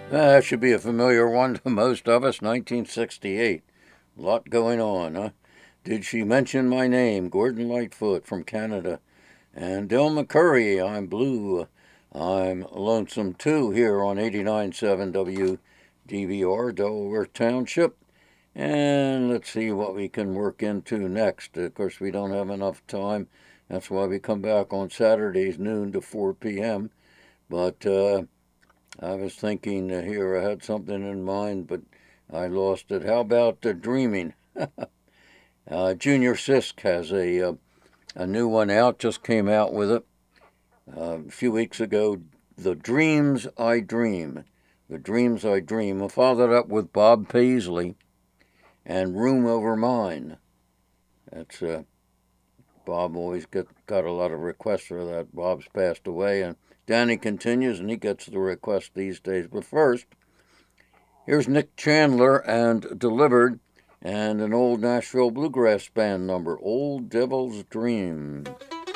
That should be a familiar one to most of us. 1968. A lot going on, huh? Did she mention my name? Gordon Lightfoot from Canada. And Del McCurry, I'm blue. I'm lonesome too here on 89.7 WDVR, Delaware Township. And let's see what we can work into next. Of course, we don't have enough time. That's why we come back on Saturdays, noon to 4 p.m. But I was thinking here, I had something in mind, but I lost it. How about dreaming? Junior Sisk has a new one out, just came out with it a few weeks ago. The Dreams I Dream. The Dreams I Dream. I followed up with Bob Paisley and Room Over Mine. That's Bob always got a lot of requests for that. Bob's passed away, and Danny continues, and he gets the request these days. But first, here's Nick Chandler and Delivered, and an old Nashville bluegrass band number, Old Devil's Dream.